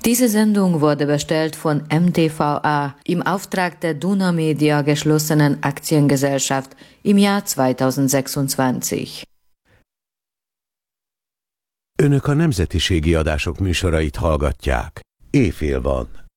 Diese Sendung wurde bestellt von MTVA im Auftrag der Duna Media geschlossenen Aktiengesellschaft im Jahr 2026. Önök a nemzetiségi adások műsorait hallgatják. Éjfél van.